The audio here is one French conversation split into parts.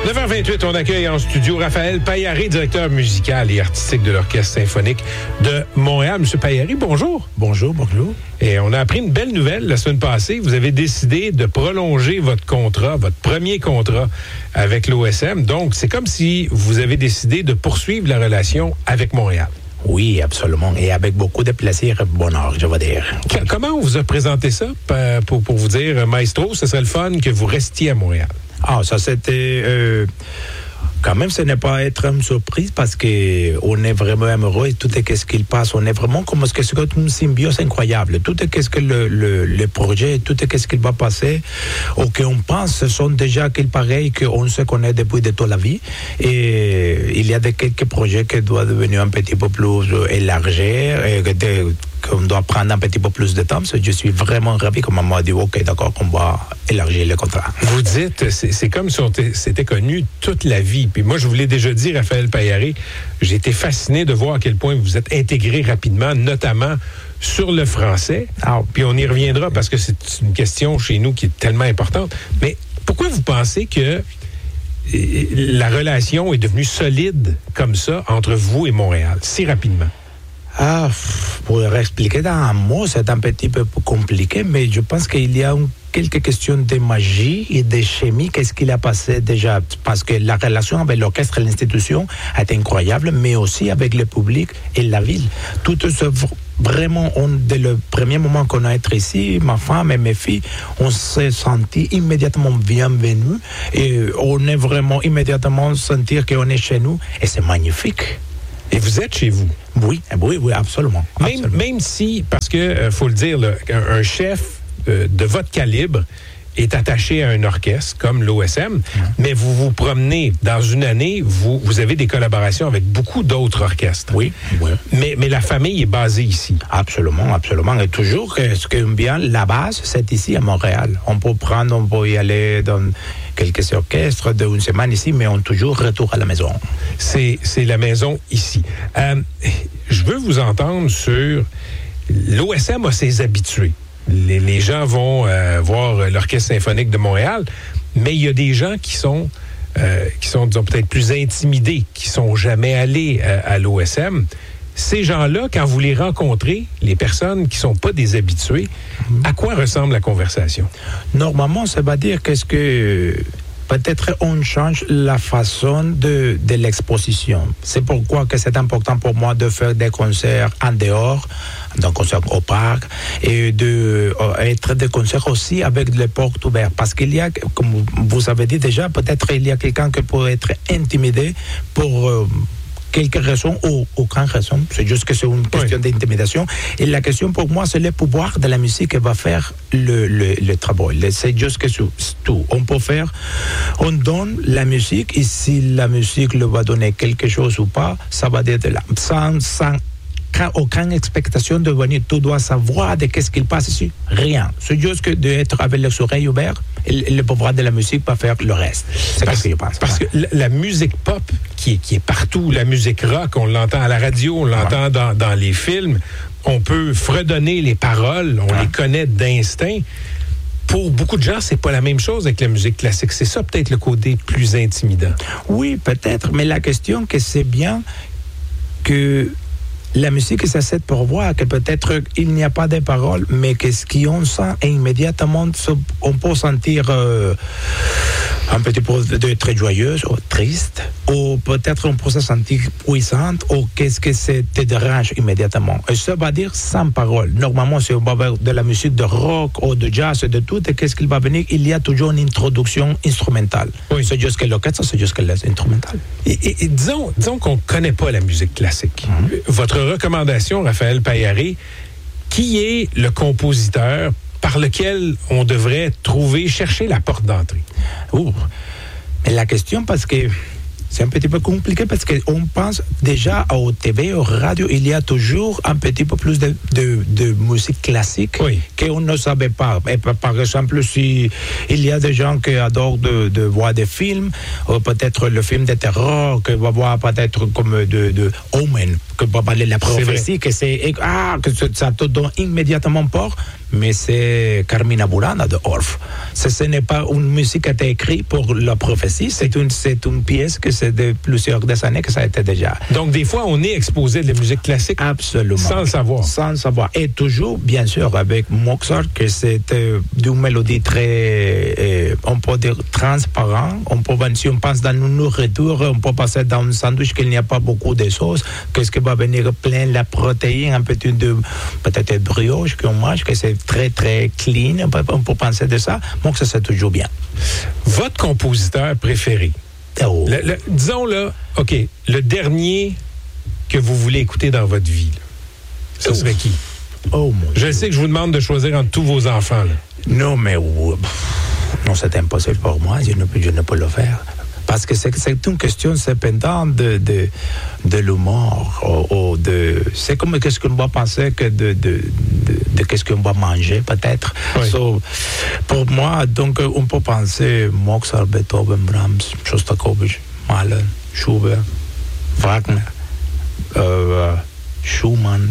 9h28, on accueille en studio Raphaël Paillari, directeur musical et artistique de l'Orchestre symphonique de Montréal. Monsieur Paillari, bonjour. Bonjour. Et on a appris une belle nouvelle la semaine passée. Vous avez décidé de prolonger votre contrat, votre premier contrat avec l'OSM. Donc, c'est comme si vous avez décidé de poursuivre la relation avec Montréal. Oui, absolument. Et avec beaucoup de plaisir et bonheur, je veux dire. Comment on vous a présenté ça pour vous dire, Maestro, ce serait le fun que vous restiez à Montréal? Ah, ça c'était... Quand même, ce n'est pas être une surprise parce qu'on est vraiment amoureux et tout est ce qu'il passe. On est vraiment comme une symbiose incroyable. Tout est ce que le projet, tout est ce qu'il va passer ou qu'on pense, ce sont déjà qu'il pareil qu'on se connaît depuis de toute la vie. Et il y a quelques projets qui doivent devenir un petit peu plus élargis et qu'on doit prendre un petit peu plus de temps. Je suis vraiment ravi comme on m'a dit, OK, d'accord, qu'on va élargir le contrat. Vous dites, c'est comme si on s'était connus toute la vie. Puis moi, je vous l'ai déjà dit, Raphaël Paillari, j'ai été fasciné de voir à quel point vous êtes intégré rapidement, notamment sur le français. Puis on y reviendra parce que c'est une question chez nous qui est tellement importante. Mais pourquoi vous pensez que la relation est devenue solide comme ça entre vous et Montréal, si rapidement? Pour expliquer dans un mot, c'est un petit peu compliqué, mais je pense qu'il y a quelques questions de magie et de chimie. Qu'est-ce qu'il a passé déjà? Parce que la relation avec l'orchestre et l'institution est incroyable, mais aussi avec le public et la ville. Tout ce vraiment, dès le premier moment qu'on a été ici, ma femme et mes filles, on s'est senti immédiatement bienvenus et on est vraiment immédiatement sentir qu'on est chez nous et c'est magnifique. Et vous êtes chez vous? Oui, absolument. Même si, parce que, faut le dire, un chef de votre calibre est attaché à un orchestre comme l'OSM, mais vous vous promenez dans une année, vous avez des collaborations avec beaucoup d'autres orchestres. Oui. Mais la famille est basée ici. Absolument. Et toujours, ce qui est bien, la base, c'est ici à Montréal. On peut y aller dans quelques orchestres d'une semaine ici, mais on toujours retour à la maison. C'est la maison ici. Je veux vous entendre sur... L'OSM a ses habitués. Les gens vont voir l'Orchestre symphonique de Montréal, mais il y a des gens qui sont disons, peut-être plus intimidés, qui sont jamais allés à l'OSM. Ces gens-là, quand vous les rencontrez, les personnes qui sont pas des habitués, à quoi ressemble la conversation? Normalement, ça va dire qu'est-ce que... Peut-être on change la façon de l'exposition. C'est pourquoi que c'est important pour moi de faire des concerts en dehors, des concerts au parc, et être des concerts aussi avec les portes ouvertes. Parce qu'il y a, comme vous avez dit déjà, peut-être il y a quelqu'un qui peut être intimidé pour... quelques raisons ou aucune raison. C'est juste que c'est une question d'intimidation. Et la question pour moi, c'est le pouvoir de la musique qui va faire le travail. C'est juste que c'est tout. On donne la musique et si la musique le va donner quelque chose ou pas, ça va être là. Sans aucune expectation de venir, tu dois savoir de qu'est-ce qu'il passe ici. Rien. C'est juste que d'être avec les oreilles ouvertes, et le pouvoir de la musique va faire le reste. C'est ce que je pense. Parce que la musique pop qui est partout, la musique rock, on l'entend à la radio, on l'entend dans les films, on peut fredonner les paroles, on les connaît d'instinct. Pour beaucoup de gens, c'est pas la même chose avec la musique classique. C'est ça peut-être le côté plus intimidant. Oui, peut-être, mais la question que c'est bien que la musique, ça c'est pour voir que peut-être il n'y a pas de paroles, mais que ce qu'on sent immédiatement, on peut sentir un petit peu de très joyeuse ou triste, ou peut-être on peut se sentir puissante, ou qu'est-ce que ça te dérange immédiatement. Et ça va dire sans paroles. Normalement, si on va voir de la musique de rock ou de jazz, de tout, et qu'est-ce qu'il va venir, il y a toujours une introduction instrumentale. Oui. C'est juste que l'orchestre, c'est juste que l'instrumental. Et disons qu'on ne connaît pas la musique classique. Votre recommandation, Raphaël Paillari, qui est le compositeur par lequel on devrait chercher la porte d'entrée? Mais la question, parce que c'est un petit peu compliqué, parce qu'on pense déjà au TV, au radio, il y a toujours un petit peu plus de musique classique qu'on ne savait pas. Et par exemple, si il y a des gens qui adorent de voir des films, peut-être le film de terreur, que va voir peut-être comme de Omen, que va parler de la prophétie, que ça te donne immédiatement peur. mais c'est Carmina Burana de Orff. Ce n'est pas une musique qui a été écrite pour la prophétie, c'est une pièce que c'est de plusieurs années que ça a été déjà. Donc, des fois, on est exposé de la musique classique. Absolument. Sans le savoir. Sans le savoir. Et toujours, bien sûr, avec Mozart, que c'était d'une mélodie très, on peut dire, transparent. Si on pense dans une nourriture, on peut passer dans un sandwich qu'il n'y a pas beaucoup de sauce. Qu'est-ce qui va venir plein la protéine, un petit de, peut-être brioche qu'on mange, que c'est très, très clean. On peut penser de ça. Donc, ça, c'est toujours bien. Votre compositeur préféré? Oh. Disons là, OK, le dernier que vous voulez écouter dans votre vie, là, ce serait qui? Oh, mon Je sais que je vous demande de choisir entre tous vos enfants. Là. Non, mais non, c'est impossible pour moi. Je ne peux le faire. Parce que c'est une question cependant de l'humour. C'est comme qu'est-ce qu'on va penser que de qu'est-ce qu'on va manger, peut-être. Oui. So, pour moi, donc, on peut penser Mozart, Beethoven, Brahms, Shostakovich, Mahler, Schubert, Wagner, Schumann,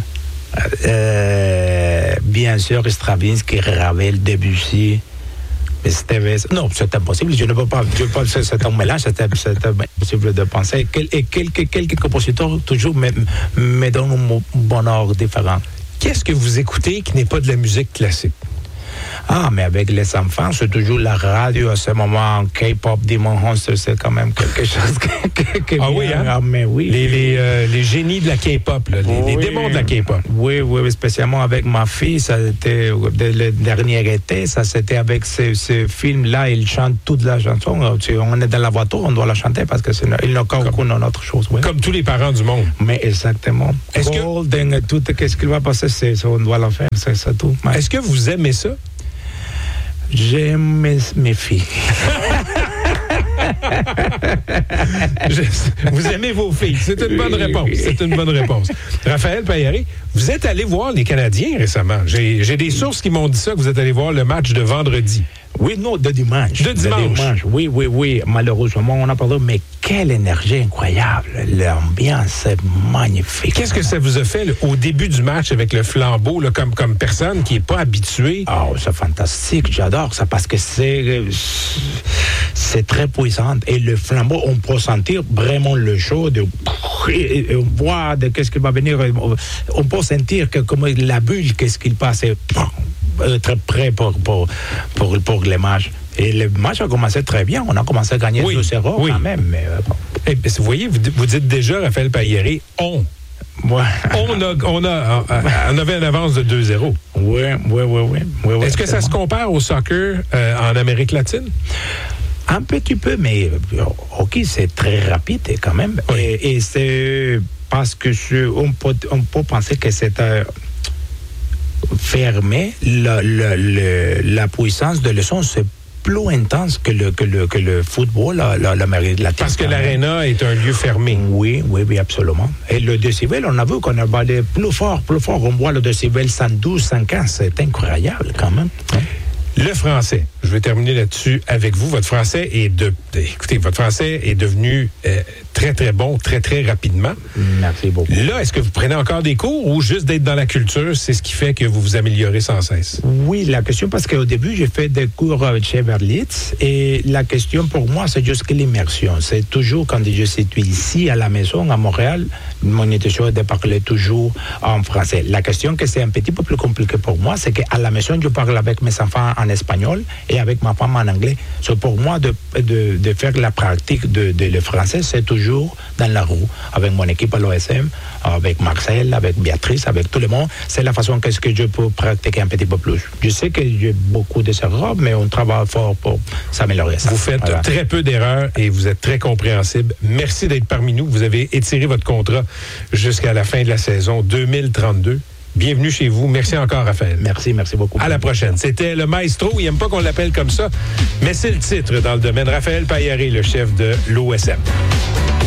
bien sûr Stravinsky, Ravel, Debussy. Non, c'est impossible. Je ne peux pas. C'est un mélange. C'est impossible de penser. Et quelques compositeurs toujours me donnent un bonheur différent. Qu'est-ce que vous écoutez qui n'est pas de la musique classique? Ah, mais avec les enfants, c'est toujours la radio à ce moment. K-pop, Demon Hunter, c'est quand même quelque chose que ah oui, hein? Ah, mais oui. Les génies de la K-pop, là, les démons de la K-pop. Oui, spécialement avec ma fille, ça a été le dernier été, ça c'était avec ce film-là, il chante toute la chanson. On est dans la voiture, on doit la chanter parce que sinon, il n'a aucune autre chose. Oui. Comme tous les parents du monde. Mais exactement. Golden, tout qu'est-ce qu'il va passer, on doit la faire, c'est ça tout. Ouais. Est-ce que vous aimez ça? J'aime mes filles. Vous aimez vos filles. C'est une bonne réponse. C'est une bonne réponse. Raphaël Pailleret, vous êtes allé voir les Canadiens récemment. J'ai des sources qui m'ont dit ça, que vous êtes allé voir le match de vendredi. Oui, non, de dimanche. De dimanche. Oui. Malheureusement, on a parlé, mais quelle énergie incroyable. L'ambiance est magnifique. Qu'est-ce que ça vous a fait au début du match avec le flambeau, là, comme personne qui n'est pas habituée? Oh, c'est fantastique. J'adore ça parce que c'est très puissant. Et le flambeau, on peut sentir vraiment le chaud. Et on voit de qu'est-ce qui va venir. On peut sentir que comme la bulle, qu'est-ce qu'il passe. Très près pour les matchs. Et le match a commencé très bien. On a commencé à gagner 2-0 quand même. Mais, vous voyez, vous dites déjà, Raphaël Pailleret, on. Ouais. On avait une avance de 2-0. Oui. Est-ce que ça se compare au soccer en Amérique latine? Un petit peu, mais OK, c'est très rapide quand même. Oui. Et c'est parce que on peut penser que c'est fermé, la puissance de le son, c'est plus intense que le football, l'Amérique latine. Parce que l'aréna est un lieu fermé. Oui, absolument. Et le décibel, on a vu qu'on a balayé plus fort. On voit le décibel 112, 115. C'est incroyable quand même. Le français, je vais terminer là-dessus avec vous. Votre français votre français est devenu très, très bon, très, très rapidement. Merci beaucoup. Là, est-ce que vous prenez encore des cours ou juste d'être dans la culture, c'est ce qui fait que vous vous améliorez sans cesse? Oui, la question, parce qu'au début, j'ai fait des cours chez Berlitz et la question pour moi, c'est juste que l'immersion. C'est toujours, quand je suis ici à la maison, à Montréal, mon intention est de parler toujours en français. La question que c'est un petit peu plus compliqué pour moi, c'est qu'à la maison, je parle avec mes enfants en espagnol et avec ma femme en anglais. So, pour moi, de faire la pratique de le français, c'est toujours dans la roue, avec mon équipe à l'OSM, avec Marcel, avec Béatrice, avec tout le monde. C'est la façon que je peux pratiquer un petit peu plus. Je sais que j'ai beaucoup d'erreurs, mais on travaille fort pour s'améliorer. Vous faites très peu d'erreurs et vous êtes très compréhensible. Merci d'être parmi nous. Vous avez étiré votre contrat jusqu'à la fin de la saison 2032. Bienvenue chez vous. Merci encore, Raphaël. Merci beaucoup. À la prochaine. C'était le maestro. Il n'aime pas qu'on l'appelle comme ça, mais c'est le titre dans le domaine. Raphaël Pailleret, le chef de l'OSM.